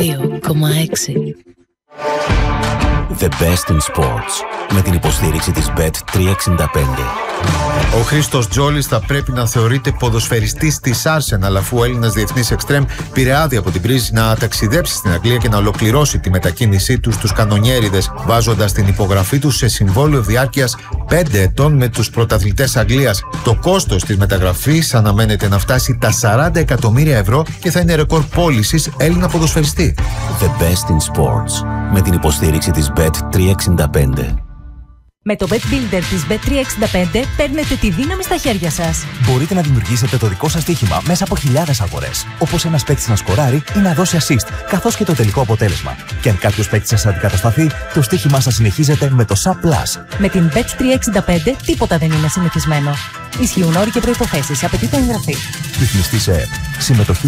92,6. The best in sports. Με την υποστήριξη της Bet365. Ο Χρήστος Τζόλης θα πρέπει να θεωρείται ποδοσφαιριστής της Arsenal, αφού ο Έλληνας διεθνής εξτρέμ πήρε άδεια από την Πρίζ να ταξιδέψει στην Αγγλία και να ολοκληρώσει τη μετακίνησή του στους κανονιέριδες, βάζοντας την υπογραφή του σε συμβόλαιο διάρκειας 5 ετών με τους πρωταθλητές Αγγλίας. Το κόστος της μεταγραφής αναμένεται να φτάσει τα 40 εκατομμύρια ευρώ και θα είναι ρεκόρ πώλησης Έλληνα ποδοσφαιριστή. The best in sports. Με την υποστήριξη της Bet365. Με το Bet Builder της Bet365 παίρνετε τη δύναμη στα χέρια σας. Μπορείτε να δημιουργήσετε το δικό σας στοίχημα μέσα από χιλιάδες αγορές. Όπως ένας παίκτης να σκοράρει ή να δώσει assist, καθώς και το τελικό αποτέλεσμα. Και αν κάποιος παίκτης σας αντικατασταθεί, το στοίχημά σας συνεχίζεται με το SAP+. Με την Bet365 τίποτα δεν είναι συνηθισμένο. Ισχύουν όροι και προϋποθέσεις. Απαιτείται εγγραφή. Ρυθμιστή σε ΕΕΠ. Συμμετοχή